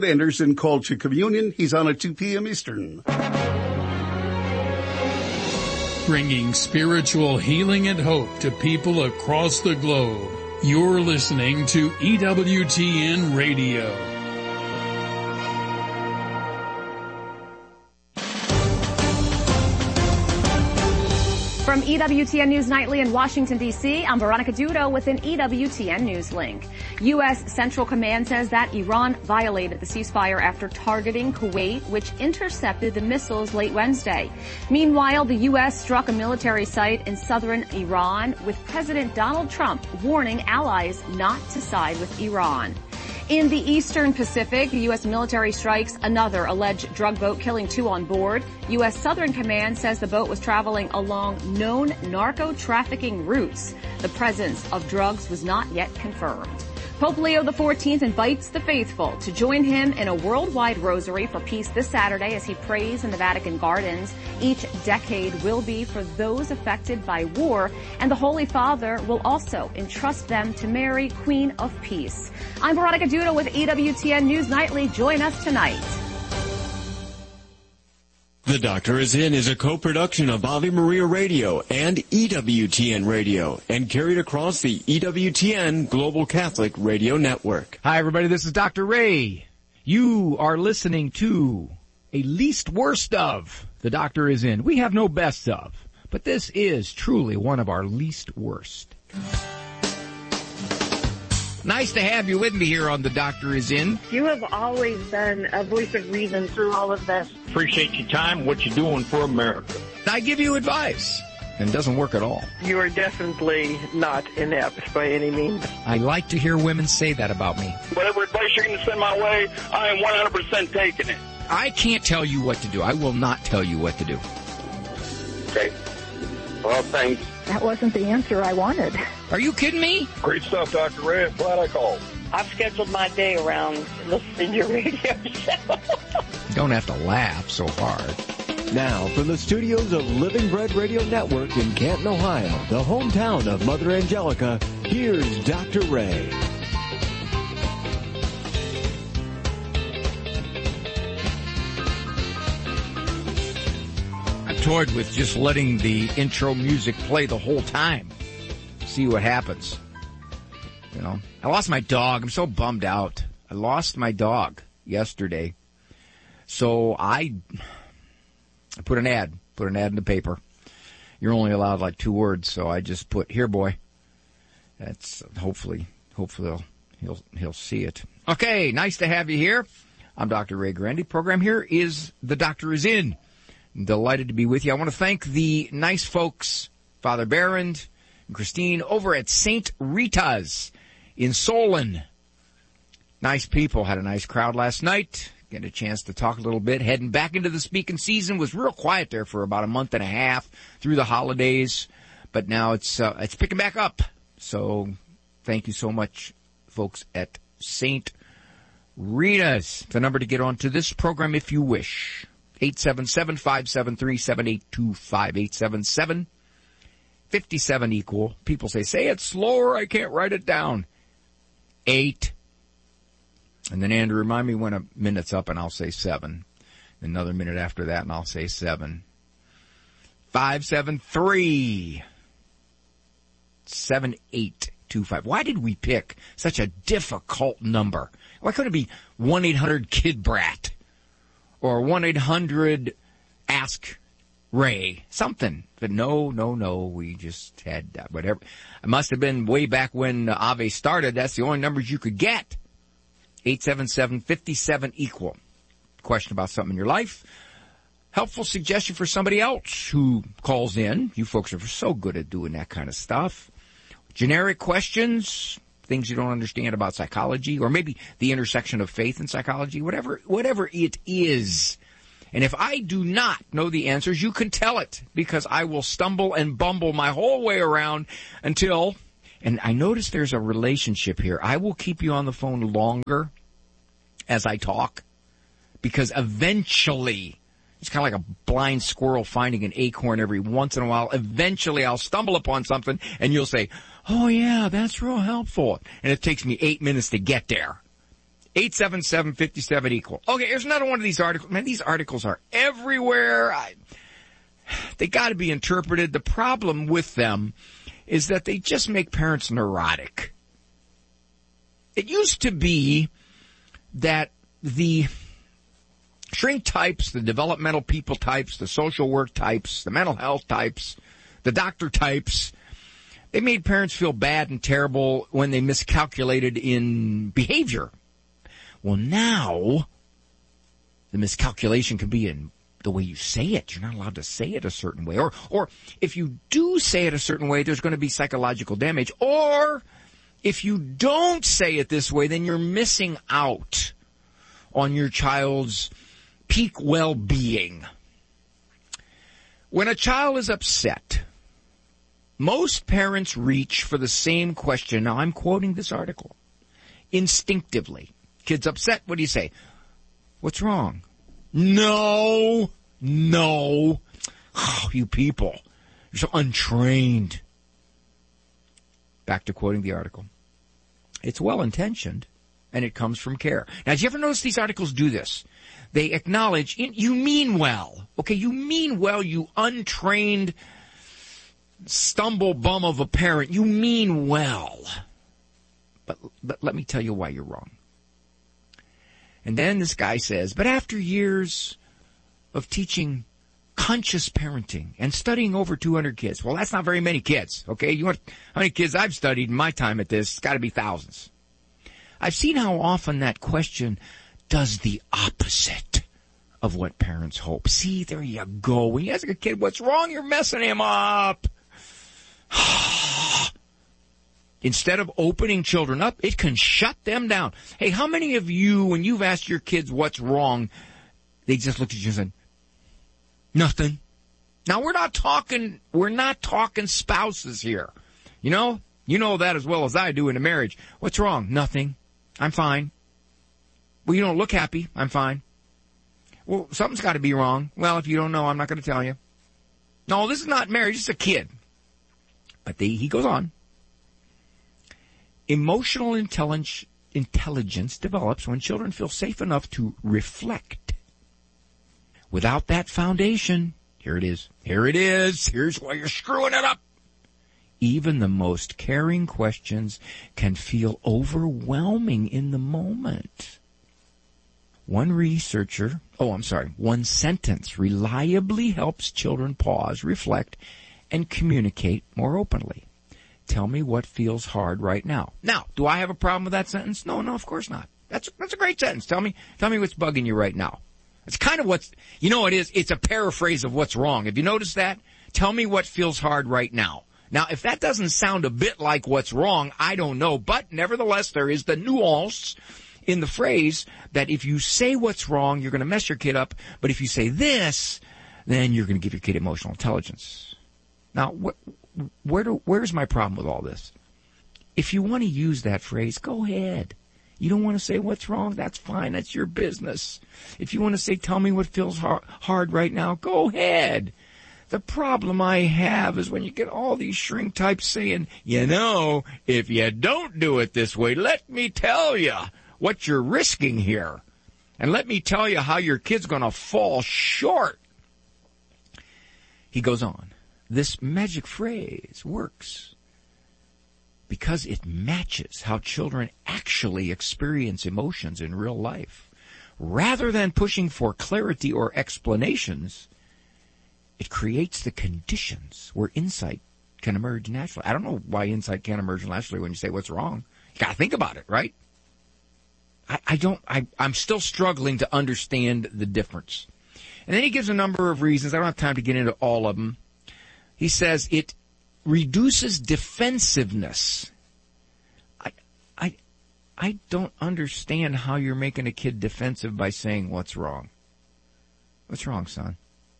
Anderson called to communion. He's on at 2 p.m. Eastern. Bringing spiritual healing and hope to people across the globe. You're listening to EWTN Radio. From EWTN News Nightly in Washington, D.C., I'm Veronica Dudo with an EWTN News link. U.S. Central Command says that Iran violated the ceasefire after targeting Kuwait, which intercepted the missiles late Wednesday. Meanwhile, the U.S. struck a military site in southern Iran, with President Donald Trump warning allies not to side with Iran. In the Eastern Pacific, the U.S. military strikes another alleged drug boat, killing 2 on board. U.S. Southern Command says the boat was traveling along known narco-trafficking routes. The presence of drugs was not yet confirmed. Pope Leo XIV invites the faithful to join him in a worldwide rosary for peace this Saturday as he prays in the Vatican Gardens. Each decade will be for those affected by war, and the Holy Father will also entrust them to Mary, Queen of Peace. I'm Veronica Dudo with EWTN News Nightly. Join us tonight. The Doctor is In is a co-production of Ave Maria Radio and EWTN Radio and carried across the EWTN Global Catholic Radio Network. Hi, everybody. This is Dr. Ray. You are listening to a least worst of The Doctor is In. We have no best of, but this is truly one of our least worst. Nice to have you with me here on The Doctor is In. You have always been a voice of reason through all of this. Appreciate your time, what you're doing for America. I give you advice, and it doesn't work at all. You are definitely not inept by any means. I like to hear women say that about me. Whatever advice you're going to send my way, I am 100% taking it. I can't tell you what to do. I will not tell you what to do. Okay. Well, thanks. That wasn't the answer I wanted. Are you kidding me? Great stuff, Dr. Ray. I'm glad I called. I've scheduled my day around listening to your radio show. Don't have to laugh so hard. Now, from the studios of Living Bread Radio Network in Canton, Ohio, the hometown of Mother Angelica, here's Dr. Ray. I've toyed with just letting the intro music play the whole time. See what happens. You know, I lost my dog. I'm so bummed out. I lost my dog yesterday. So I put an ad in the paper. You're only allowed like 2 words, so I just put, "Here, boy." That's hopefully he'll see it. Okay, nice to have you here. I'm Dr. Ray Grandy. Program here is The Doctor is In. I'm delighted to be with you. I want to thank the nice folks, Father Barrand and Christine over at St. Rita's in Solon. Nice people. Had a nice crowd last night. Get a chance to talk a little bit. Heading back into the speaking season. Was real quiet there for about a month and a half through the holidays, but now it's picking back up. So thank you so much, folks at St. Rita's. The number to get onto this program if you wish. 877-573-7825. 877-57 equal. People say it slower. I can't write it down. 8. And then, Andrew, remind me when a minute's up, and I'll say 7. Another minute after that, and I'll say 7. 573-7825. Why did we pick such a difficult number? Why couldn't it be 1-800-KID-BRAT? Or 1-800-ASK-RAY? Something. But no. We just had whatever. It must have been way back when Ave started. That's the only numbers you could get. 877-57 equal. Question about something in your life. Helpful suggestion for somebody else who calls in. You folks are so good at doing that kind of stuff. Generic questions, things you don't understand about psychology, or maybe the intersection of faith and psychology, whatever it is. And if I do not know the answers, you can tell it, because I will stumble and bumble my whole way around until... And I notice there's a relationship here. I will keep you on the phone longer as I talk, because eventually, it's kind of like a blind squirrel finding an acorn every once in a while. Eventually, I'll stumble upon something, and you'll say, "Oh, yeah, that's real helpful." And it takes me 8 minutes to get there. 877-57-EQUAL. Okay, here's another one of these articles. Man, these articles are everywhere. They got to be interpreted. The problem with them is that they just make parents neurotic. It used to be that the shrink types, the developmental people types, the social work types, the mental health types, the doctor types, they made parents feel bad and terrible when they miscalculated in behavior. Well, now, the miscalculation could be in the way you say it. You're not allowed to say it a certain way. Or if you do say it a certain way, there's going to be psychological damage. Or if you don't say it this way, then you're missing out on your child's peak well-being. When a child is upset, most parents reach for the same question. Now, I'm quoting this article. Instinctively. Kid's upset, what do you say? What's wrong? No. Oh, you people. You're so untrained. Back to quoting the article. It's well-intentioned, and it comes from care. Now, did you ever notice these articles do this? They acknowledge, you mean well. Okay, you mean well, you untrained stumble bum of a parent. You mean well. But let me tell you why you're wrong. And then this guy says, but after years of teaching conscious parenting and studying over 200 kids. Well, that's not very many kids, okay? You want how many kids I've studied in my time at this? It's got to be thousands. I've seen how often that question does the opposite of what parents hope. See, there you go. When you ask a kid what's wrong, you're messing him up. Instead of opening children up, it can shut them down. Hey, how many of you, when you've asked your kids what's wrong, they just looked at you and said, nothing. Now, we're not talking spouses here. You know that as well as I do in a marriage. What's wrong? Nothing. I'm fine. Well, you don't look happy. I'm fine. Well, something's got to be wrong. Well, if you don't know, I'm not going to tell you. No, this is not marriage. It's a kid. But he goes on. Emotional intelligence develops when children feel safe enough to reflect. Without that foundation, here it is. Here's why you're screwing it up. Even the most caring questions can feel overwhelming in the moment. One sentence reliably helps children pause, reflect, and communicate more openly. Tell me what feels hard right now. Now, do I have a problem with that sentence? No, of course not. That's a great sentence. Tell me what's bugging you right now. It's kind of it's a paraphrase of what's wrong. Have you noticed that? Tell me what feels hard right now. Now, if that doesn't sound a bit like what's wrong, I don't know. But nevertheless, there is the nuance in the phrase that if you say what's wrong, you're going to mess your kid up. But if you say this, then you're going to give your kid emotional intelligence. Now, where's my problem with all this? If you want to use that phrase, go ahead. You don't want to say what's wrong? That's fine. That's your business. If you want to say, tell me what feels hard right now, go ahead. The problem I have is when you get all these shrink types saying, if you don't do it this way, let me tell you what you're risking here. And let me tell you how your kid's going to fall short. He goes on. This magic phrase works because it matches how children actually experience emotions in real life. Rather than pushing for clarity or explanations, it creates the conditions where insight can emerge naturally. I don't know why insight can't emerge naturally when you say what's wrong. You got to think about it, right? I'm still struggling to understand the difference. And then he gives a number of reasons. I don't have time to get into all of them. He says it reduces defensiveness. I don't understand how you're making a kid defensive by saying what's wrong. What's wrong, son?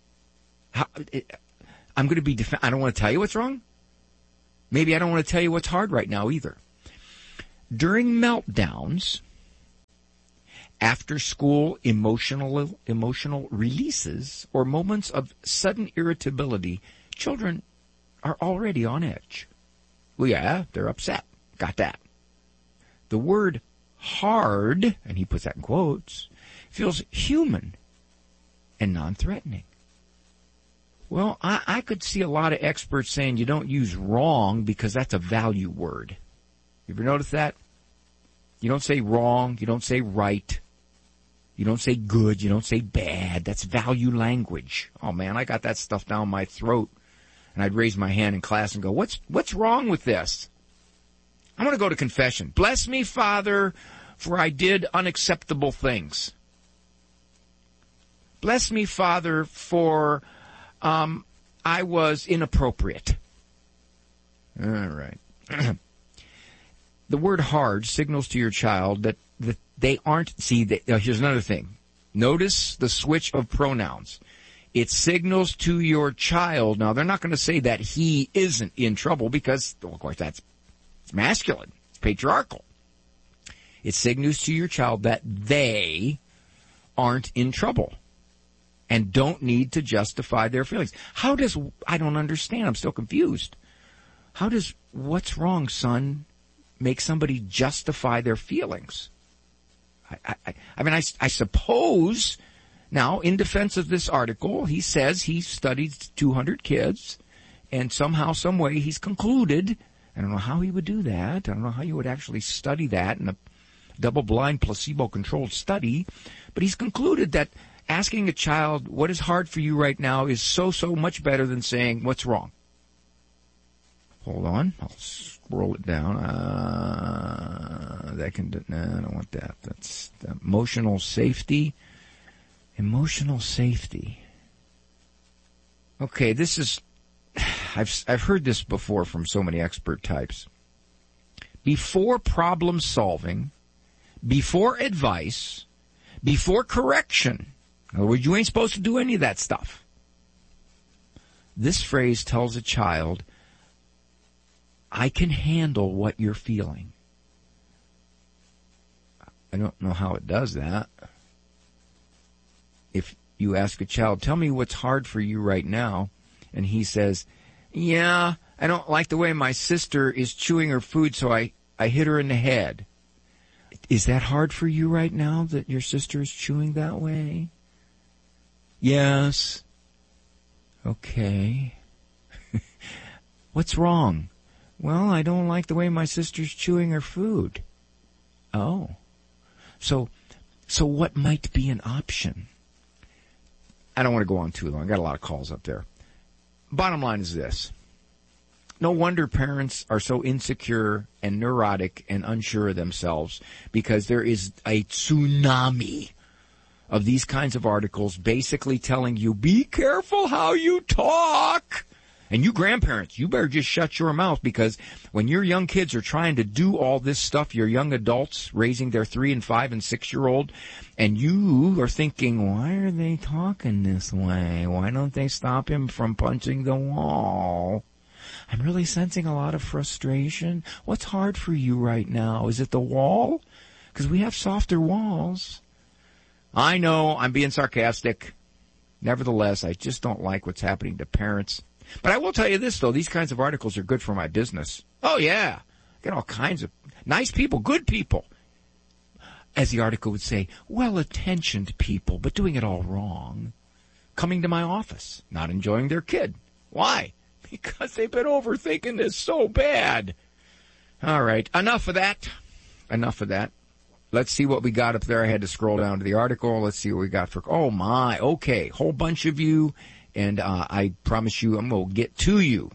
I'm going to be I don't want to tell you what's wrong. Maybe I don't want to tell you what's hard right now either. During meltdowns, after school emotional releases, or moments of sudden irritability, children are already on edge. Well, yeah, they're upset. Got that. The word hard, and he puts that in quotes, feels human and non-threatening. Well, I could see a lot of experts saying you don't use wrong because that's a value word. You ever notice that? You don't say wrong, you don't say right, you don't say good, you don't say bad. That's value language. Oh man, I got that stuff down my throat. And I'd raise my hand in class and go, what's wrong with this? I'm going to go to confession. Bless me, Father, for I did unacceptable things. Bless me, Father, for I was inappropriate. All right. The word hard signals to your child that they aren't, here's another thing. Notice the switch of pronouns. It signals to your child. Now, they're not going to say that he isn't in trouble because, well, of course, it's masculine. It's patriarchal. It signals to your child that they aren't in trouble and don't need to justify their feelings. I don't understand. I'm still confused. How does what's wrong, son, make somebody justify their feelings? I suppose, now, in defense of this article, he says he studied 200 kids, and somehow, some way, he's concluded, I don't know how he would do that, I don't know how you would actually study that in a double-blind, placebo-controlled study, but he's concluded that asking a child what is hard for you right now is so much better than saying what's wrong. Hold on, I'll scroll it down. I don't want that. That's emotional safety. Emotional safety. Okay, this is, I've heard this before from so many expert types. Before problem solving, before advice, before correction. In other words, you ain't supposed to do any of that stuff. This phrase tells a child, I can handle what you're feeling. I don't know how it does that. If you ask a child, tell me what's hard for you right now, and he says, yeah, I don't like the way my sister is chewing her food, so I hit her in the head. Is that hard for you right now, that your sister is chewing that way? Yes. Okay. What's wrong? Well, I don't like the way my sister's chewing her food. Oh. So what might be an option? I don't want to go on too long. I got a lot of calls up there. Bottom line is this. No wonder parents are so insecure and neurotic and unsure of themselves, because there is a tsunami of these kinds of articles basically telling you, be careful how you talk. And you grandparents, you better just shut your mouth, because when your young kids are trying to do all this stuff, your young adults raising their 3 and 5 and 6-year-old, and you are thinking, why are they talking this way? Why don't they stop him from punching the wall? I'm really sensing a lot of frustration. What's hard for you right now? Is it the wall? Because we have softer walls. I know, I'm being sarcastic. Nevertheless, I just don't like what's happening to parents. But I will tell you this, though. These kinds of articles are good for my business. Oh, yeah. Get all kinds of nice people, good people. As the article would say, well-attentioned people, but doing it all wrong. Coming to my office, not enjoying their kid. Why? Because they've been overthinking this so bad. All right. Enough of that. Enough of that. Let's see what we got up there. I had to scroll down to the article. Let's see what we got for, oh, my. Okay. Whole bunch of you. And I promise you I'm going to get to you.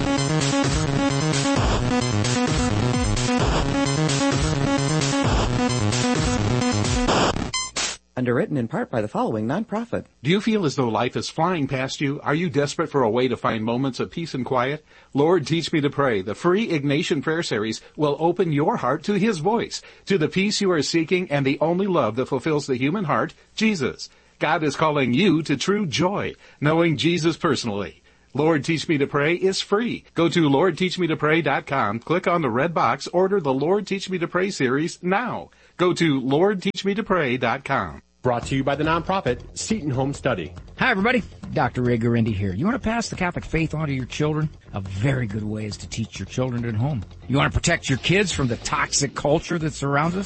Underwritten in part by the following nonprofit. Do you feel as though life is flying past you? Are you desperate for a way to find moments of peace and quiet? Lord, Teach Me to Pray, the free Ignatian Prayer Series, will open your heart to His voice, to the peace you are seeking and the only love that fulfills the human heart, Jesus. God is calling you to true joy, knowing Jesus personally. Lord, Teach Me to Pray is free. Go to LordTeachMeToPray.com, click on the red box, order the Lord Teach Me to Pray series now. Go to LordTeachMeToPray.com. Brought to you by the nonprofit Seton Home Study. Hi, everybody. Dr. Ray Guarendi here. You want to pass the Catholic faith on to your children? A very good way is to teach your children at home. You want to protect your kids from the toxic culture that surrounds us?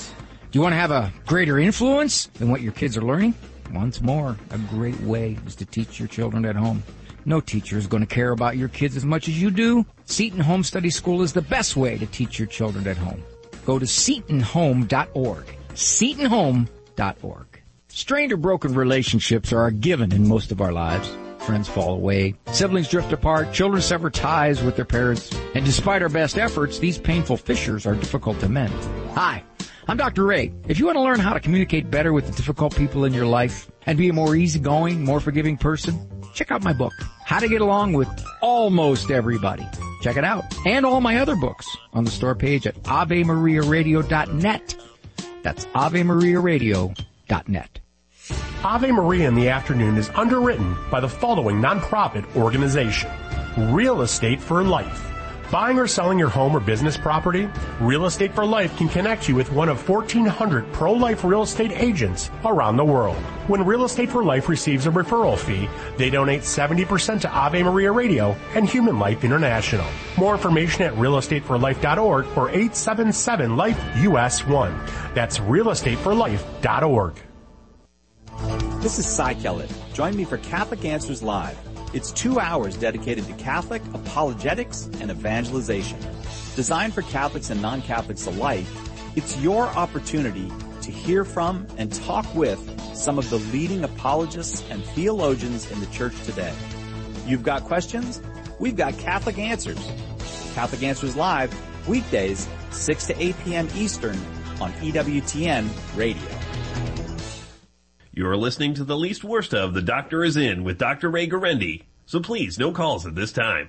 Do you want to have a greater influence than what your kids are learning? Once more, a great way is to teach your children at home. No teacher is going to care about your kids as much as you do. Seton Home Study School is the best way to teach your children at home. Go to SetonHome.org. SetonHome.org. Strained or broken relationships are a given in most of our lives. Friends fall away, siblings drift apart, children sever ties with their parents, and despite our best efforts, these painful fissures are difficult to mend. Hi, I'm Dr. Ray. If you want to learn how to communicate better with the difficult people in your life and be a more easygoing, more forgiving person, check out my book, How to Get Along with Almost Everybody. Check it out. And all my other books on the store page at AveMariaRadio.net. That's AveMariaRadio.net. Ave Maria in the Afternoon is underwritten by the following nonprofit organization. Real Estate for Life. Buying or selling your home or business property? Real Estate for Life can connect you with one of 1,400 pro-life real estate agents around the world. When Real Estate for Life receives a referral fee, they donate 70% to Ave Maria Radio and Human Life International. More information at realestateforlife.org or 877-LIFE-US1. That's realestateforlife.org. This is Cy Kellett. Join me for Catholic Answers Live. It's 2 hours dedicated to Catholic apologetics and evangelization. Designed for Catholics and non-Catholics alike, it's your opportunity to hear from and talk with some of the leading apologists and theologians in the church today. You've got questions? We've got Catholic Answers. Catholic Answers Live, weekdays, 6 to 8 p.m. Eastern on EWTN Radio. You're listening to The Least Worst of The Doctor Is In with Dr. Ray Guarendi. So please, no calls at this time.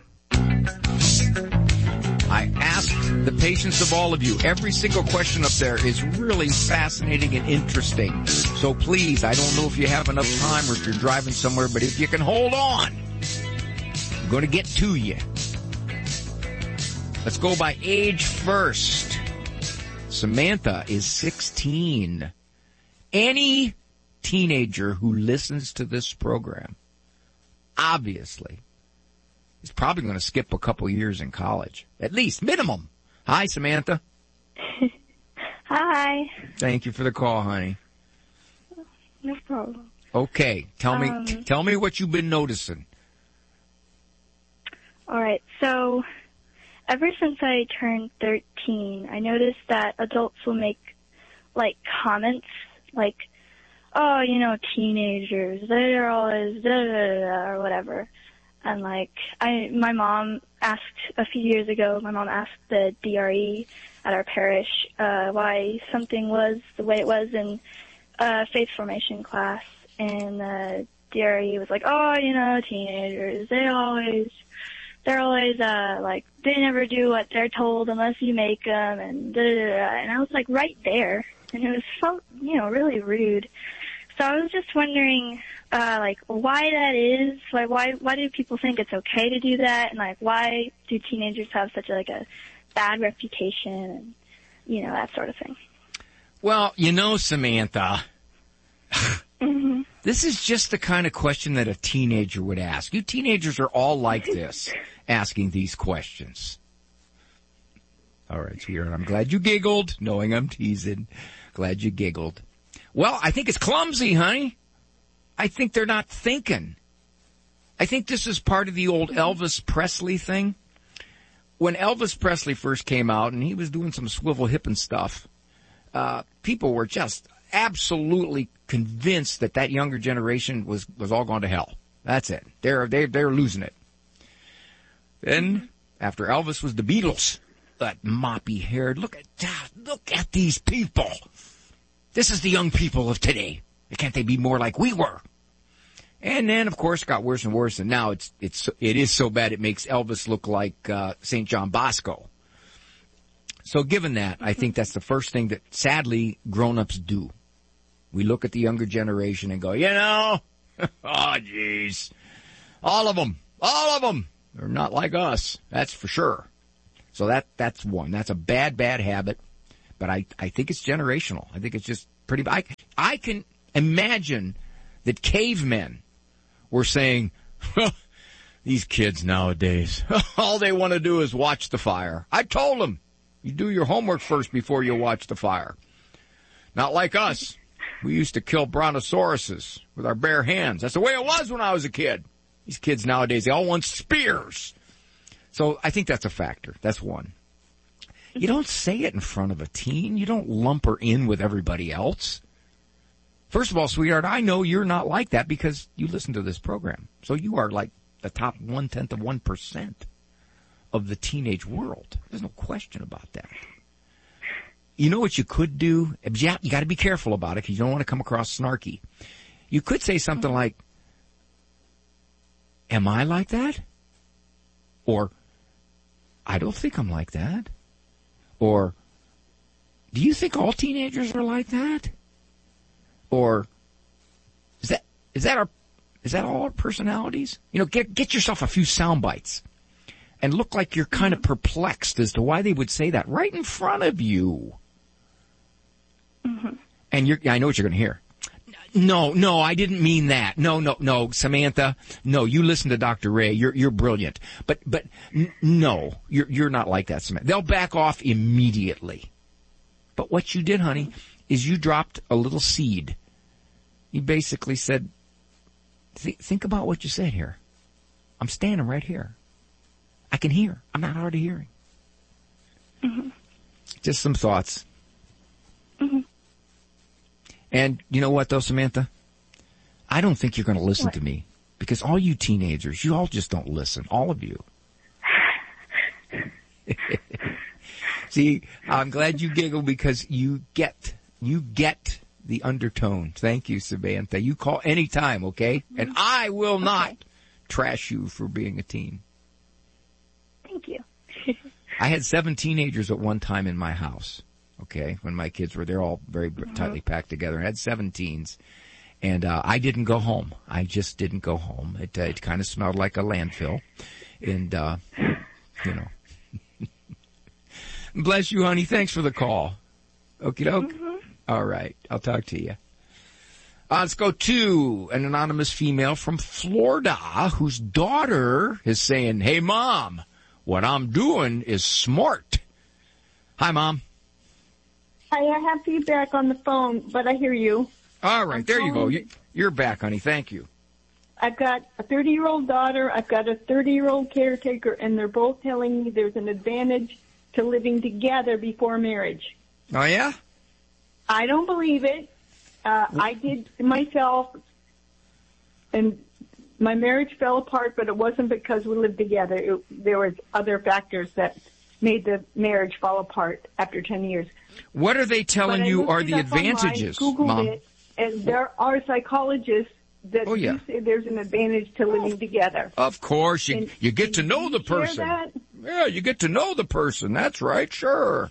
I asked the patience of all of you. Every single question up there is really fascinating and interesting. So please, I don't know if you have enough time or if you're driving somewhere, but if you can hold on, I'm going to get to you. Let's go by age first. Samantha is 16. Any teenager who listens to this program, obviously, is probably going to skip a couple years in college. At least, minimum. Hi, Samantha. Hi. Thank you for the call, honey. No problem. Okay, tell me what you've been noticing. All right, so ever since I turned 13, I noticed that adults will make, comments like, oh, teenagers, they're always da-da-da-da, or whatever. And, my mom asked, a few years ago, the DRE at our parish why something was the way it was in faith formation class. And the DRE was like, oh, teenagers, they're always they never do what they're told unless you make them, and da-da-da-da. And I was, right there. And it was so, really rude. So I was just wondering, why that is. Why do people think it's okay to do that? And, why do teenagers have such, a bad reputation and, that sort of thing? Well, Samantha, mm-hmm. This is just the kind of question that a teenager would ask. You teenagers are all like this, asking these questions. All right, sweetheart, I'm glad you giggled, knowing I'm teasing. Glad you giggled. Well, I think it's clumsy, honey. I think they're not thinking. I think this is part of the old Elvis Presley thing. When Elvis Presley first came out and he was doing some swivel hipping stuff, people were just absolutely convinced that younger generation was all going to hell. That's it. They're losing it. Then, after Elvis was the Beatles, that moppy-haired, look at these people. This is the young people of today. Can't they be more like we were? And then, of course, it got worse and worse, and now it is so bad it makes Elvis look like St. John Bosco. So given that, I think that's the first thing that, sadly, grown-ups do. We look at the younger generation and go, oh, jeez. All of them. They're not like us. That's for sure. So that's one. That's a bad habit. But I think it's generational. I think it's just pretty bad. I can imagine that cavemen were saying, these kids nowadays, all they want to do is watch the fire. I told them, you do your homework first before you watch the fire. Not like us. We used to kill brontosauruses with our bare hands. That's the way it was when I was a kid. These kids nowadays, they all want spears. So I think that's a factor. That's one. You don't say it in front of a teen. You don't lump her in with everybody else. First of all, sweetheart, I know you're not like that because you listen to this program. So you are like the top 1/10 of 1% of the teenage world. There's no question about that. You know what you could do? Yeah, you got to be careful about it because you don't want to come across snarky. You could say something like, am I like that? Or, I don't think I'm like that. Or, do you think all teenagers are like that? Or, is that all our personalities? You know, get yourself a few sound bites and look like you're kind of perplexed as to why they would say that right in front of you. Mm-hmm. And I know what you're going to hear. No, I didn't mean that. No, Samantha. No, you listen to Dr. Ray. You're brilliant. But no, you're not like that, Samantha. They'll back off immediately. But what you did, honey, is you dropped a little seed. You basically said, think about what you said here. I'm standing right here. I can hear. I'm not hard of hearing. Mm-hmm. Just some thoughts. Mm-hmm. And you know what, though, Samantha? I don't think you're going to listen to me because all you teenagers, you all just don't listen. All of you. See, I'm glad you giggle because you get the undertone. Thank you, Samantha. You call anytime, okay? And I will not trash you for being a teen. Thank you. I had 7 teenagers at one time in my house. Okay, when my kids were, they're all very tightly packed together. I had 7 teens, and I didn't go home. I just didn't go home. It kind of smelled like a landfill, and you know. Bless you, honey. Thanks for the call. Okie doke. Mm-hmm. All right, I'll talk to you. Let's go to an anonymous female from Florida whose daughter is saying, "Hey, Mom, what I'm doing is smart." Hi, Mom. Hi, I have feedback on the phone, but I hear you. All right, there you go. You're back, honey. Thank you. I've got a 30-year-old daughter. I've got a 30-year-old caretaker, and they're both telling me there's an advantage to living together before marriage. Oh, yeah? I don't believe it. I did myself, and my marriage fell apart, but it wasn't because we lived together. There was other factors that made the marriage fall apart after 10 years. What are they telling you are the advantages, Googled Mom? it, and there are psychologists that do say there's an advantage to living together. Of course, you get to know the person. That? Yeah, you get to know the person. That's right, sure.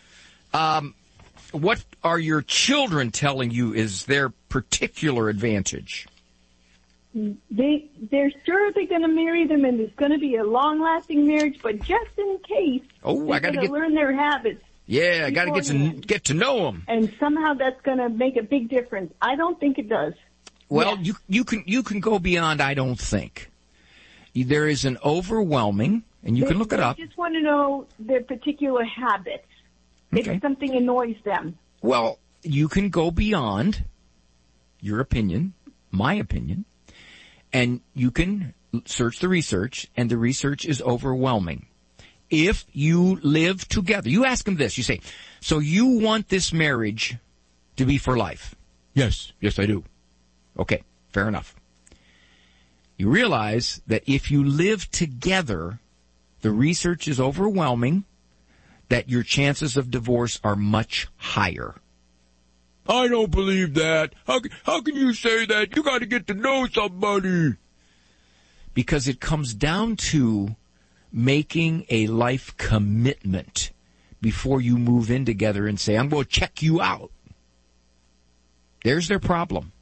What are your children telling you is their particular advantage? They're sure they're going to marry them, and it's going to be a long-lasting marriage. But just in case, they're going to learn their habits. Yeah, I got to get to know them. And somehow that's going to make a big difference. I don't think it does. Well, you can go beyond I don't think. There is an overwhelming, and you can look it up. I just want to know their particular habits. Okay. If something annoys them. Well, you can go beyond your opinion, my opinion, and you can search the research, and the research is overwhelming. If you live together, you ask them this, you say, so you want this marriage to be for life? Yes, I do. Okay, fair enough. You realize that if you live together, the research is overwhelming, that your chances of divorce are much higher. I don't believe that. How can you say that? You got to get to know somebody. Because it comes down to making a life commitment before you move in together and say, I'm going to check you out. There's their problem.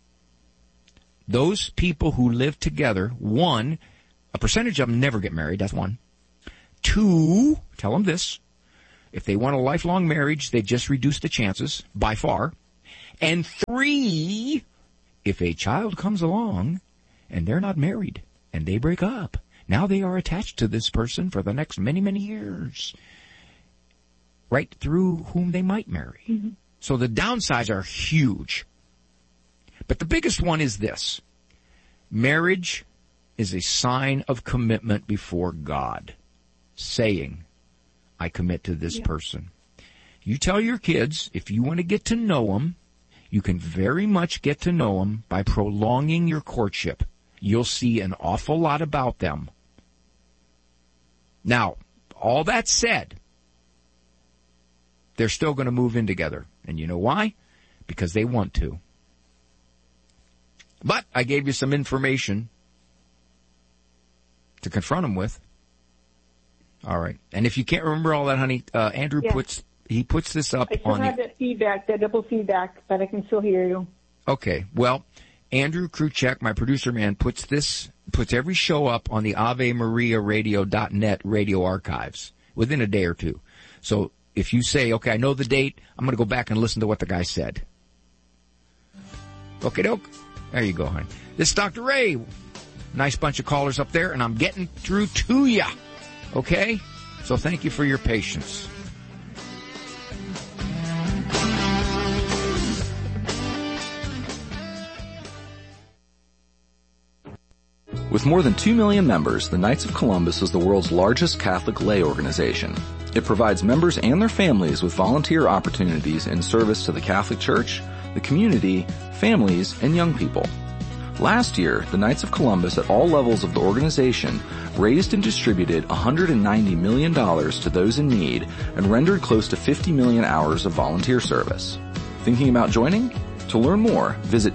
Those people who live together, 1, a percentage of them never get married. That's 1. 2, tell them this. If they want a lifelong marriage, they just reduce the chances by far. And 3, if a child comes along and they're not married and they break up, now they are attached to this person for the next many, many years, right through whom they might marry. Mm-hmm. So the downsides are huge. But the biggest one is this. Marriage is a sign of commitment before God, saying, I commit to this person. You tell your kids, if you want to get to know them, you can very much get to know them by prolonging your courtship. You'll see an awful lot about them. Now, all that said, they're still going to move in together. And you know why? Because they want to. But I gave you some information to confront them with. All right. And if you can't remember all that, honey, Andrew puts this up I still on have that feedback, that double feedback, but I can still hear you. Okay. Well, Andrew Kruchek, my producer man, puts every show up on the AveMariaRadio.net radio archives within a day or two. So if you say, okay, I know the date, I'm going to go back and listen to what the guy said. Okay, doke. There you go, honey. This is Dr. Ray. Nice bunch of callers up there, and I'm getting through to ya. Okay? So thank you for your patience. With more than 2 million members, the Knights of Columbus is the world's largest Catholic lay organization. It provides members and their families with volunteer opportunities in service to the Catholic Church, the community, families, and young people. Last year, the Knights of Columbus at all levels of the organization raised and distributed $190 million to those in need and rendered close to 50 million hours of volunteer service. Thinking about joining? To learn more, visit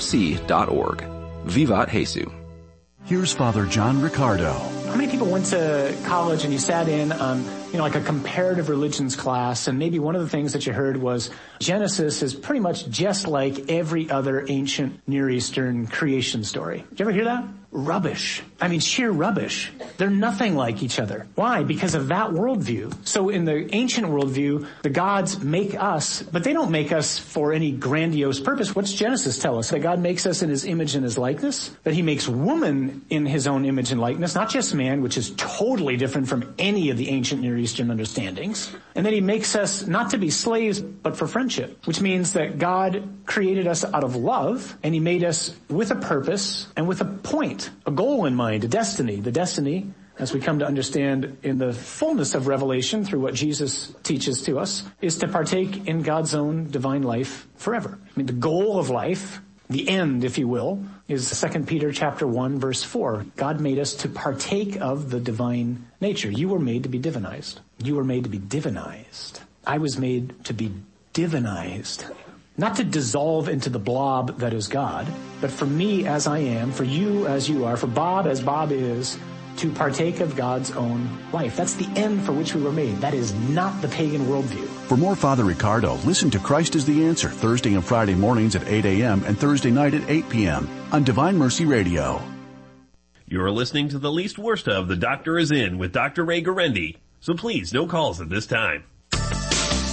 kfc.org. Vivat Jesus. Here's Father John Ricardo. How many people went to college and you sat in like a comparative religions class, and maybe one of the things that you heard was Genesis is pretty much just like every other ancient Near Eastern creation story. Did you ever hear that? Rubbish. I mean, sheer rubbish. They're nothing like each other. Why? Because of that worldview. So in the ancient worldview, the gods make us, but they don't make us for any grandiose purpose. What's Genesis tell us? That God makes us in his image and his likeness, that he makes woman in his own image and likeness, not just man, which is totally different from any of the ancient Near Eastern understandings. And then he makes us not to be slaves, but for friendship, which means that God created us out of love, and he made us with a purpose and with a point, a goal in mind, a destiny. The destiny, as we come to understand in the fullness of Revelation through what Jesus teaches to us, is to partake in God's own divine life forever. I mean, the goal of life, the end, if you will, is 2 Peter chapter 1, verse 4. God made us to partake of the divine nature. You were made to be divinized. You were made to be divinized. I was made to be divinized. Not to dissolve into the blob that is God, but for me as I am, for you as you are, for Bob as Bob is, to partake of God's own life. That's the end for which we were made. That is not the pagan worldview. For more Father Ricardo, listen to Christ is the Answer Thursday and Friday mornings at 8 a.m. and Thursday night at 8 p.m. on Divine Mercy Radio. You're listening to the least worst of The Doctor Is In with Dr. Ray Guarendi. So please, no calls at this time.